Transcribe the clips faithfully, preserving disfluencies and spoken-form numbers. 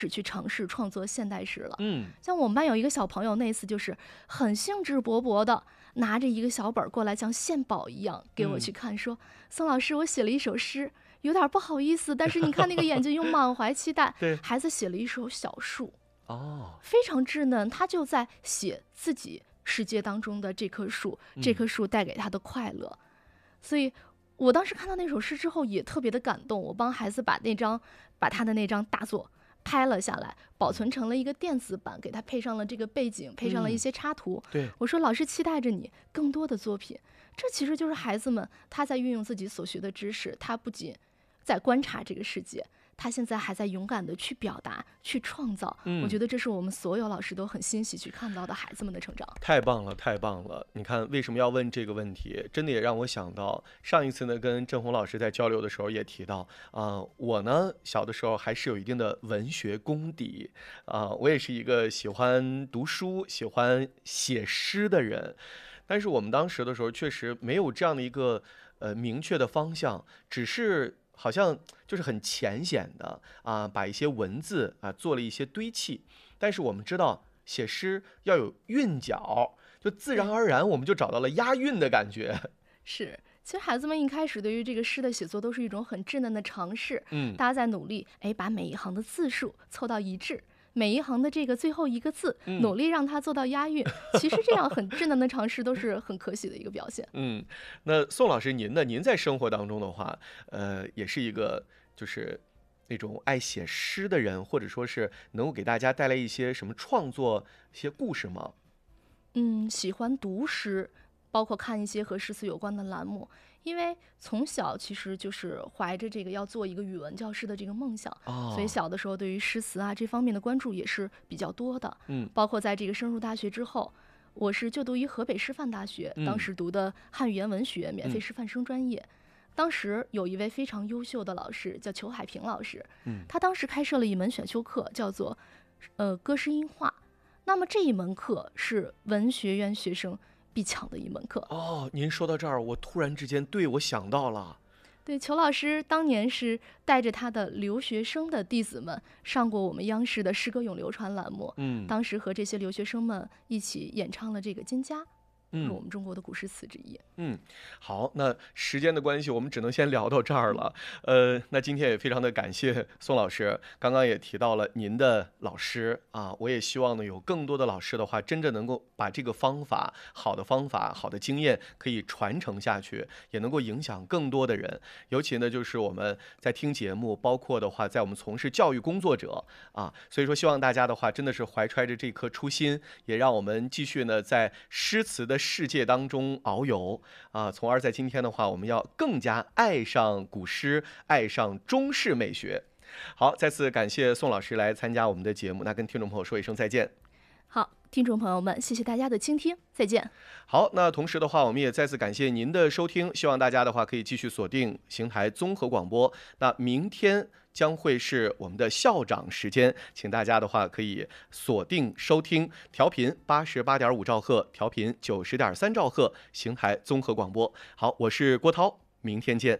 去尝试创作现代诗了。 嗯， 像我们班有一个小朋友，那次就是很兴致勃勃的拿着一个小本过来，像献宝一样给我去看，说：“宋老师，我写了一首诗，有点不好意思，但是你看那个眼睛又满怀期待。” 对， 孩子写了一首小树， 哦， 非常稚嫩，他就在写自己世界当中的这棵树，这棵树带给他的快乐。所以我当时看到那首诗之后也特别的感动，我帮孩子把那张把他的那张大作拍了下来，保存成了一个电子版，给他配上了这个背景，配上了一些插图。 对， 我说老师期待着你更多的作品。这其实就是孩子们他在运用自己所学的知识，他不仅在观察这个世界，他现在还在勇敢的去表达，去创造。 嗯， 我觉得这是我们所有老师都很欣喜去看到的孩子们的成长。 太棒了，太棒了！你看，为什么要问这个问题？真的也让我想到，上一次呢，跟郑红老师在交流的时候也提到，啊、呃，我呢小的时候还是有一定的文学功底，啊、呃，我也是一个喜欢读书、喜欢写诗的人。但是我们当时的时候确实没有这样的一个呃明确的方向，只是好像就是很浅显的啊，把一些文字啊做了一些堆砌。但是我们知道写诗要有韵脚，就自然而然我们就找到了押韵的感觉。 是，其实孩子们一开始对于这个诗的写作都是一种很稚嫩的尝试， 嗯， 大家在努力，哎，把每一行的字数凑到一致。每一行的这个最后一个字， 嗯、 努力让它做到押韵。其实这样很稚嫩的尝试都是很可喜的一个表现。 嗯，那宋老师您呢？您在生活当中的话，呃，也是一个就是那种爱写诗的人，或者说是能够给大家带来一些什么创作、一些故事吗？ 嗯，喜欢读诗，包括看一些和诗词有关的栏目。因为从小其实就是怀着这个要做一个语文教师的这个梦想， 哦、 所以小的时候对于诗词啊这方面的关注也是比较多的。 嗯， 包括在这个升入大学之后，我是就读于河北师范大学， 嗯、 当时读的汉语言文学免费师范生专业。嗯、当时有一位非常优秀的老师叫裘海平老师， 嗯， 他当时开设了一门选修课，叫做呃歌诗音画。那么这一门课是文学院学生必抢的一门课。 哦，您说到这儿，我突然之间对我想到了， 对，裘老师当年是带着他的留学生的弟子们上过我们央视的诗歌咏流传栏目， 嗯， 当时和这些留学生们一起演唱了这个《金家》， 嗯， 是我们中国的古诗词之一。 嗯，好，那时间的关系，我们只能先聊到这儿了。呃，那今天也非常的感谢宋老师，刚刚也提到了您的老师啊，我也希望呢有更多的老师的话，真正能够把这个方法、好的方法、好的经验可以传承下去，也能够影响更多的人。尤其呢，就是我们在听节目，包括的话，在我们从事教育工作者啊，所以说希望大家的话，真的是怀揣着这颗初心，也让我们继续呢在诗词的世界当中遨游。啊，从而在今天的话，我们要更加爱上古诗，爱上中式美学。好，再次感谢宋老师来参加我们的节目，那跟听众朋友说一声再见。 好，听众朋友们，谢谢大家的倾听，再见。 好，那同时的话，我们也再次感谢您的收听，希望大家的话可以继续锁定邢台综合广播。那明天将会是我们的校长时间，请大家的话可以锁定收听调频八十八点五兆赫，调频九十点三兆赫，邢台综合广播。好，我是郭涛，明天见。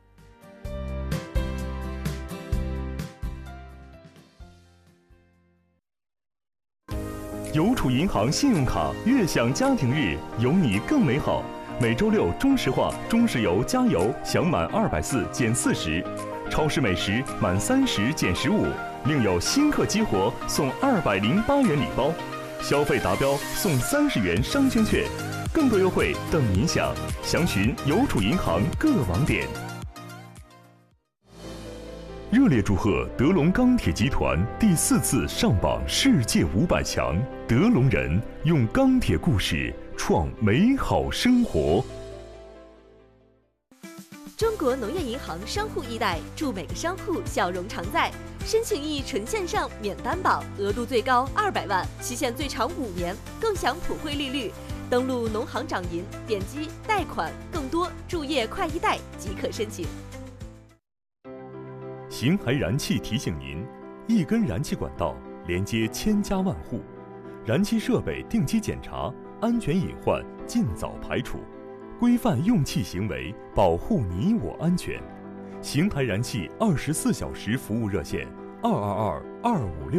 邮储银行信用卡悦享家庭日，有你更美好。每周六中石化、中石油加油享满二百四减四十，超市美食满三十减十五，另有新客激活送二百零八元礼包，消费达标送三十元商圈券，更多优惠等您享。详询邮储银行各网点。热烈祝贺德龙钢铁集团第四次上榜世界五百强，德龙人用钢铁故事创美好生活。 中国农业银行商户易贷，祝每个商户笑容常在。申请易纯线上免担保，额度最高二百万，期限最长五年，更享普惠利率。登录农行掌银，点击贷款，更多注页快易贷即可申请。 邢台燃气提醒您：一根燃气管道连接千家万户，燃气设备定期检查，安全隐患尽早排除，规范用气行为，保护你我安全。邢台燃气二十四小时服务热线： 二二二二五六。